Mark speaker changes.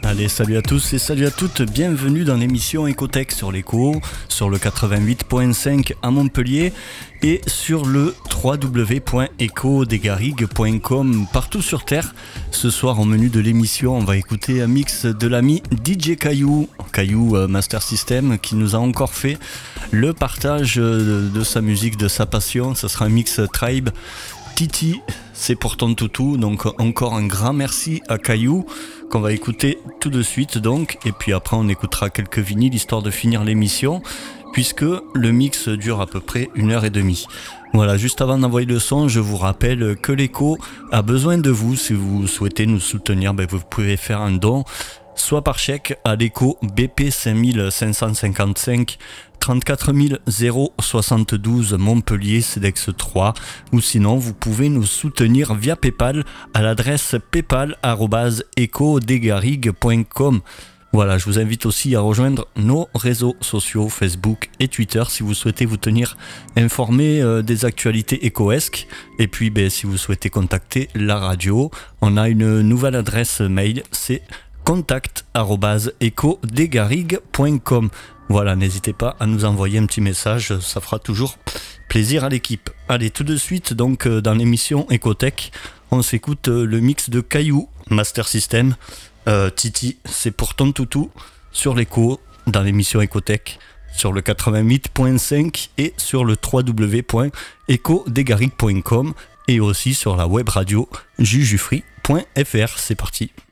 Speaker 1: Allez, salut à tous et salut à toutes, bienvenue dans l'émission Ecotech sur l'Eco, sur le 88.5 à Montpellier et sur le www.ecodesgarrigues.com partout sur Terre. Ce soir, au menu de l'émission, on va écouter un mix de l'ami DJ Caillou Master System, qui nous a encore fait le partage de sa musique, de sa passion. Ce sera un mix Tribe. Titi, c'est pour ton toutou, donc encore un grand merci à Caillou qu'on va écouter tout de suite donc, et puis après on écoutera quelques vinyles histoire de finir l'émission puisque le mix dure à peu près 1h30. Voilà, juste avant d'envoyer le son, je vous rappelle que l'Eco a besoin de vous. Si vous souhaitez nous soutenir, vous pouvez faire un don, soit par chèque à l'Eco BP 5555 34 072 Montpellier CEDEX 3, ou sinon vous pouvez nous soutenir via Paypal à l'adresse paypal@ecodesgarrigues.com. Voilà, je vous invite aussi à rejoindre nos réseaux sociaux Facebook et Twitter si vous souhaitez vous tenir informé des actualités écoesques. Et puis si vous souhaitez contacter la radio, on a une nouvelle adresse mail, c'est contact@ecodesgarrigues.com. Voilà, n'hésitez pas à nous envoyer un petit message, ça fera toujours plaisir à l'équipe. Allez, tout de suite, donc dans l'émission Ecotech, on s'écoute le mix de Caillou, Master System, Titi, c'est pour ton toutou, sur l'Eco, dans l'émission Ecotech, sur le 88.5 et sur le www.ecodesgarrigues.com et aussi sur la web radio jujufree.fr. C'est parti.